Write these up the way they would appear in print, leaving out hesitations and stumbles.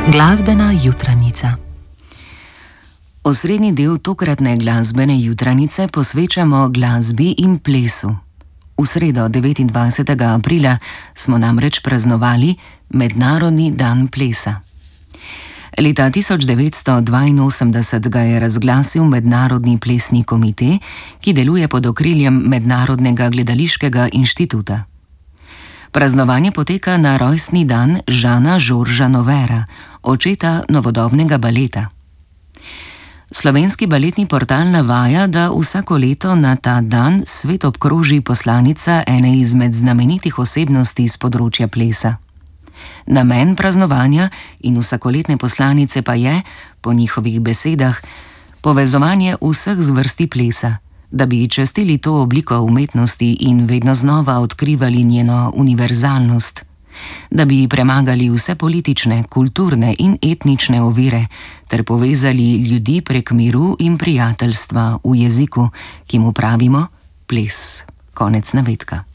Glasbena jutranica. Osrednji del tokratne glasbene jutranice posvečamo glasbi in plesu. V sredo 29. aprila smo namreč praznovali Mednarodni dan plesa. Leta 1982 ga je razglasil Mednarodni plesni komite, ki deluje pod okriljem Mednarodnega gledališkega inštituta. Praznovanje poteka na rojstni dan Žana Žorža Novera, očeta novodobnega baleta. Slovenski baletni portal navaja, da vsako leto na ta dan svet obkroži poslanica ene izmed znamenitih osebnosti z področja plesa. Namen praznovanja in vsakoletne poslanice pa je, po njihovih besedah, povezovanje vseh zvrsti plesa, da bi častili to obliko umetnosti in vedno znova odkrivali njeno univerzalnost, da bi premagali vse politične, kulturne in etnične ovire ter povezali ljudi prek miru in prijateljstva v jeziku, ki mu pravimo ples. Konec navedka.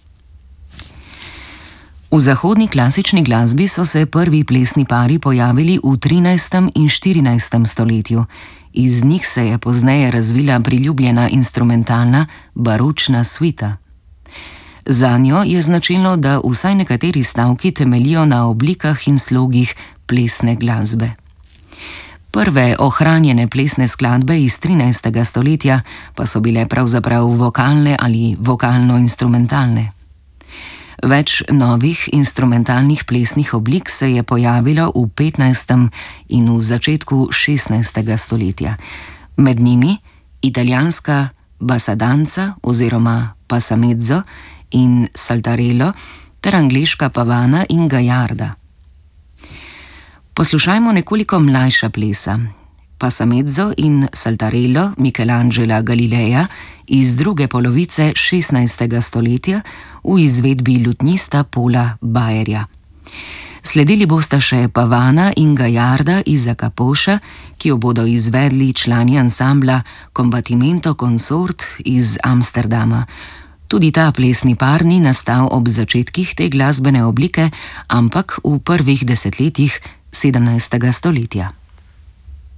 V zahodni klasični glasbi so se prvi plesni pari pojavili v 13. in 14. stoletju. Iz njih se je pozneje razvila priljubljena instrumentalna baročna suita. Zanjo je značilno, da vsaj nekateri stavki temeljijo na oblikah in slogih plesne glasbe. Prve ohranjene plesne skladbe iz 13. stoletja pa so bile pravzaprav vokalne ali vokalno-instrumentalne. Več novih instrumentalnih plesnih oblik se je pojavilo v 15. in v začetku 16. stoletja. Med njimi italijanska basadanca oziroma passamezzo in saltarello ter angleška pavana in gajarda. Poslušajmo nekoliko mlajša plesa. Passamezzo in saltarello Michelangela Galileja iz druge polovice 16. stoletja v izvedbi lutnista Paula Bayerja. Sledili bosta še pavana in gajarda Isaaca Poša, ki jo bodo izvedli člani ansambla Combattimento Consort iz Amsterdama. Tudi ta plesni par ni nastal ob začetkih te glasbene oblike, ampak v prvih desetletjih 17. stoletja.